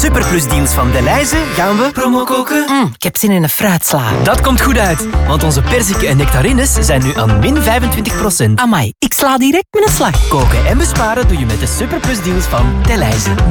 Superplus-deals van Delhaize gaan we promo koken. Ik heb zin in een fruitsla. Dat komt goed uit, want onze perziken en nectarines zijn nu aan min 25%. Amai, ik sla direct met een slag. Koken en besparen doe je met de Superplus-deals van Delhaize.